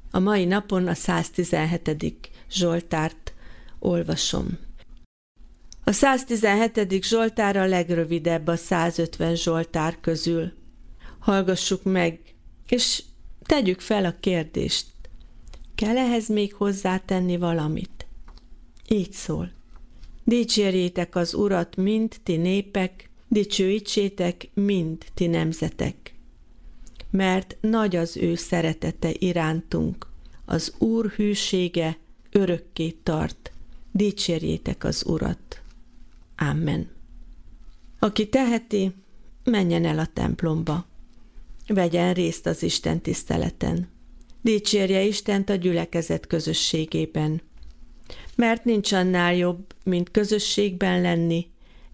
A mai napon a 117. Zsoltárt olvasom. A 117. Zsoltár a legrövidebb a 150 Zsoltár közül. Hallgassuk meg, és tegyük fel a kérdést. Kell ehhez még hozzátenni valamit? Így szól. Dicsérjétek az Urat, mind ti népek, dicsőítsétek, mind ti nemzetek. Mert nagy az ő szeretete irántunk, az Úr hűsége örökké tart. Dicsérjétek az Urat. Amen. Aki teheti, menjen el a templomba. Vegyen részt az Isten tiszteleten. Dicsérje Istent a gyülekezet közösségében. Mert nincs annál jobb, mint közösségben lenni,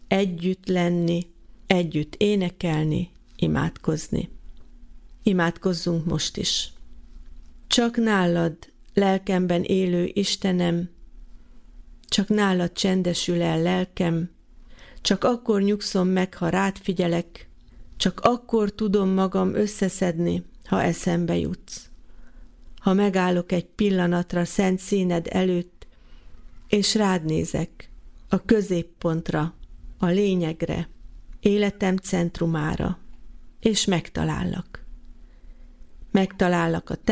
együtt énekelni, imádkozni. Imádkozzunk most is. Csak nálad, lelkemben élő Istenem, csak nálad csendesül el lelkem, csak akkor nyugszom meg, ha rád figyelek, csak akkor tudom magam összeszedni, ha eszembe jutsz. Ha megállok egy pillanatra szent színed előtt, és rád nézek, a középpontra, a lényegre, életem centrumára, és megtalállak. Megtalállak a